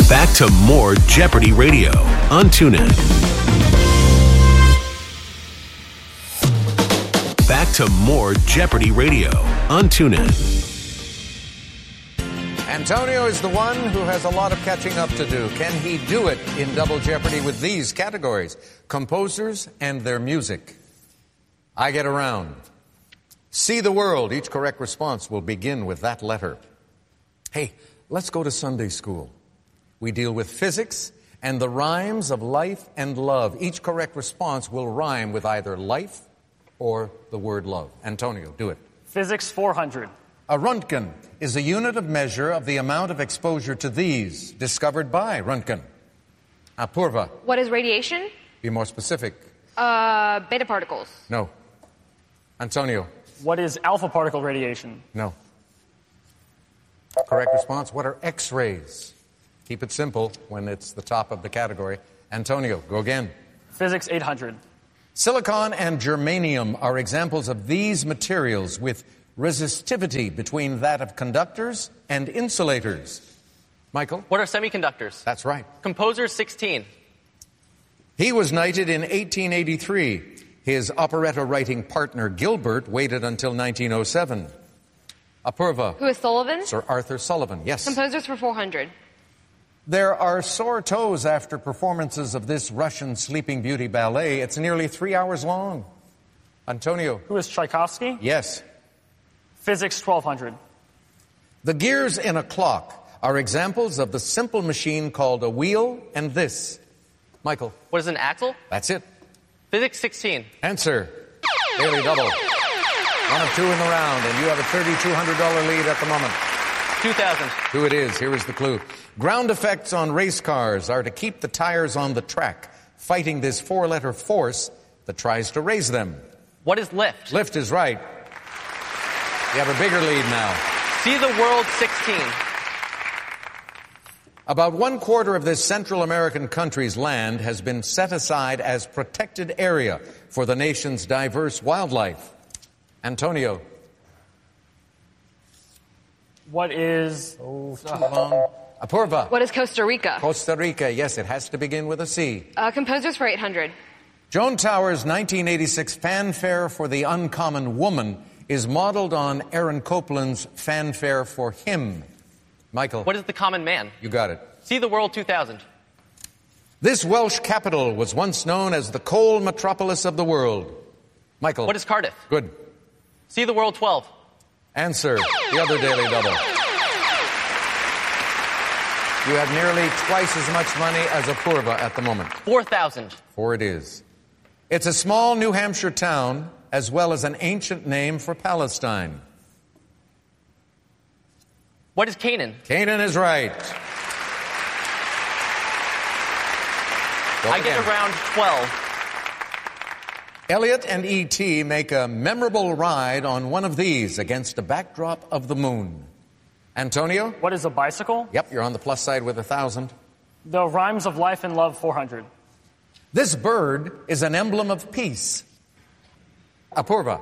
Back to more Jeopardy Radio on TuneIn. Back to more Jeopardy Radio on TuneIn. Antonio is the one who has a lot of catching up to do. Can he do it in Double Jeopardy with these categories? Composers and their music. I get around. See the world. Each correct response will begin with that letter. Hey, let's go to Sunday school. We deal with physics and the rhymes of life and love. Each correct response will rhyme with either life or the word love. Antonio, do it. Physics 400. A Röntgen is a unit of measure of the amount of exposure to these, discovered by Röntgen. Apurva. What is radiation? Be more specific. Beta particles. No. Antonio. What is alpha particle radiation? No. Correct response. What are X-rays? Keep it simple when it's the top of the category. Antonio, go again. Physics 800. Silicon and germanium are examples of these materials with resistivity between that of conductors and insulators. Michael? What are semiconductors? That's right. Composer 16. He was knighted in 1883. His operetta-writing partner, Gilbert, waited until 1907. Apurva. Who is Sullivan? Sir Arthur Sullivan, yes. Composers for 400. There are sore toes after performances of this Russian Sleeping Beauty ballet. It's nearly 3 hours long. Antonio. Who is Tchaikovsky? Yes. Physics 1200. The gears in a clock are examples of the simple machine called a wheel and this. Michael. What is an axle? That's it. Physics 16. Answer. Daily double. 1 of 2 in the round, and you have a $3,200 lead at the moment. 2000. Who it is, here is the clue. Ground effects on race cars are to keep the tires on the track, fighting this 4-letter force that tries to raise them. What is lift? Lift is right. You have a bigger lead now. See the world 16. About 1/4 of this Central American country's land has been set aside as protected area for the nation's diverse wildlife. Antonio. What is... Oh, too long. Apurva. What is Costa Rica? Costa Rica, yes, it has to begin with a C. Composers for 800. Joan Towers' 1986 Fanfare for the Uncommon Woman is modeled on Aaron Copland's Fanfare for Him. Michael. What is the common man? You got it. See the world 2000. This Welsh capital was once known as the coal metropolis of the world. Michael. What is Cardiff? Good. See the world 12. Answer. The other daily double. You have nearly twice as much money as Apurva at the moment. 4,000. 4 it is. It's a small New Hampshire town as well as an ancient name for Palestine. What is Canaan? Canaan is right. I get around 12. Elliot and E.T. make a memorable ride on one of these against a backdrop of the moon. Antonio? What is a bicycle? Yep, you're on the plus side with 1,000. The rhymes of life and love 400. This bird is an emblem of peace. Apurva.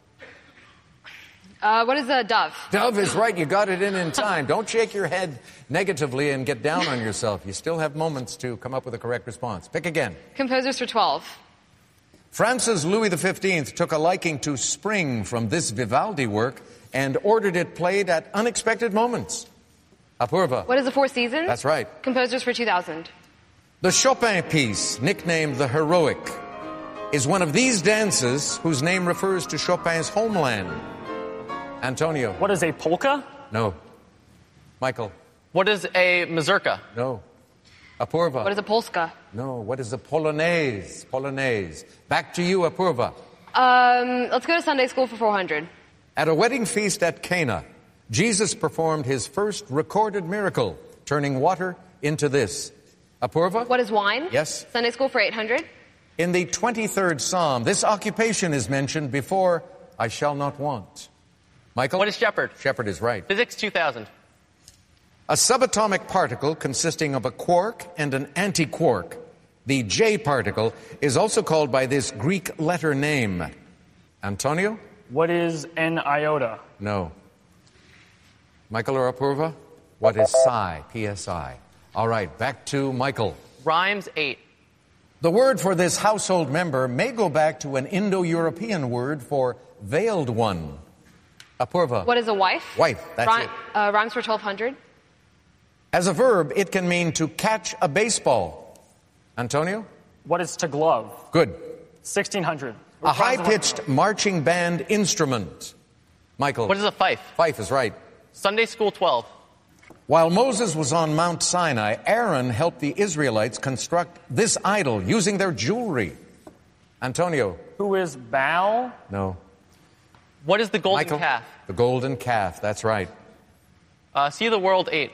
What is a dove? Dove is right. You got it in time. Don't shake your head negatively and get down on yourself. You still have moments to come up with a correct response. Pick again. Composers for 12. France's Louis XV took a liking to Spring from this Vivaldi work and ordered it played at unexpected moments. Apurva. What is the Four Seasons? That's right. Composers for 2000. The Chopin piece, nicknamed the Heroic, is one of these dances whose name refers to Chopin's homeland. Antonio. What is a polka? No. Michael. What is a mazurka? No. Apurva. What is a polska? No. What is a polonaise? Polonaise. Back to you, Apurva. Let's go to Sunday school for 400. At a wedding feast at Cana, Jesus performed his first recorded miracle, turning water into this. Apurva? What is wine? Yes. Sunday school for 800. In the 23rd Psalm, this occupation is mentioned before I shall not want. Michael? What is shepherd? Shepherd is right. Physics 2000. A subatomic particle consisting of a quark and an antiquark, the J particle, is also called by this Greek letter name. Antonio? What is an iota? No. Michael or Apurva? What is psi? PSI. All right, back to Michael. Rhymes 8. The word for this household member may go back to an Indo-European word for veiled one. Apurva. What is a wife? Wife, that's it. Rhymes for 1200. As a verb, it can mean to catch a baseball. Antonio? What is to glove? Good. 1600. A high-pitched marching band instrument. Michael? What is a fife? Fife is right. Sunday school 12. While Moses was on Mount Sinai, Aaron helped the Israelites construct this idol using their jewelry. Antonio? Who is Baal? No. What is the golden Michael? calf? The golden calf, that's right. See the world 8.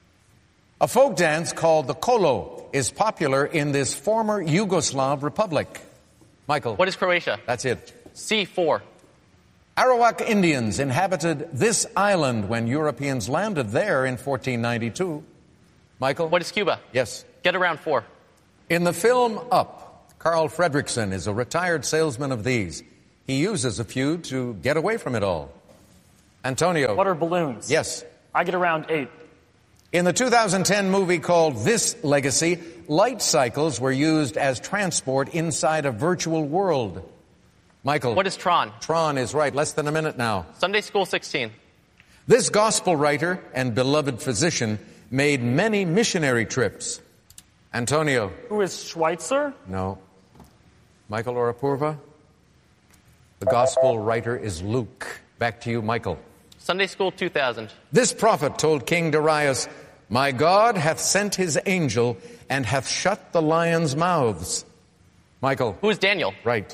A folk dance called the Kolo is popular in this former Yugoslav republic. Michael? What is Croatia? That's it. C4. Arawak Indians inhabited this island when Europeans landed there in 1492. Michael? What is Cuba? Yes. Get around 4. In the film Up, Carl Fredricksen is a retired salesman of these. He uses a few to get away from it all. Antonio? What are balloons? Yes. I get around 8. In the 2010 movie called This Legacy, light cycles were used as transport inside a virtual world. Michael? What is Tron? Tron is right. Less than a minute now. Sunday school 16. This gospel writer and beloved physician made many missionary trips. Antonio? Who is Schweitzer? No. Michael or Apurva? The gospel writer is Luke. Back to you, Michael. Sunday school 2000. This prophet told King Darius, "My God hath sent his angel and hath shut the lions' mouths." Michael? Who is Daniel? Right.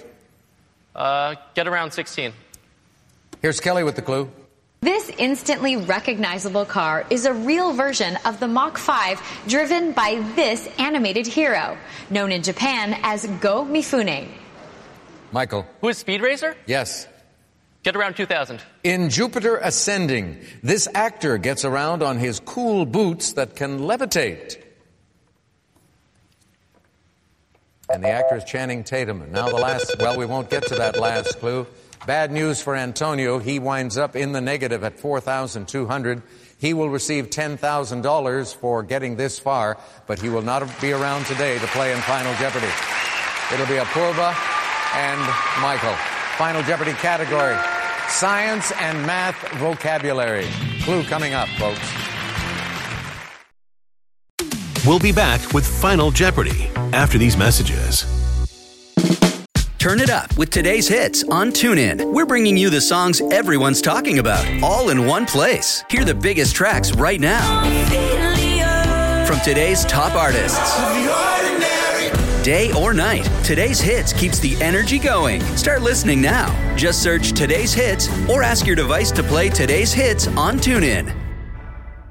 Get around 16. Here's Kelly with the clue. This instantly recognizable car is a real version of the Mach 5 driven by this animated hero, known in Japan as Go Mifune. Michael? Who is Speed Racer? Yes. Get around 2000. In Jupiter Ascending, this actor gets around on his cool boots that can levitate. And the actor is Channing Tatum. And now the last, well, we won't get to that last clue. Bad news for Antonio. He winds up in the negative at $4,200. He will receive $10,000 for getting this far, but he will not be around today to play in Final Jeopardy. It'll be Apurva and Michael. Final Jeopardy category, science and math vocabulary. Clue coming up, folks. We'll be back with Final Jeopardy after these messages. Turn it up with today's hits on TuneIn. We're bringing you the songs everyone's talking about, all in one place. Hear the biggest tracks right now from today's top artists. Day or night, today's hits keeps the energy going. Start listening now. Just search today's hits or ask your device to play today's hits on TuneIn.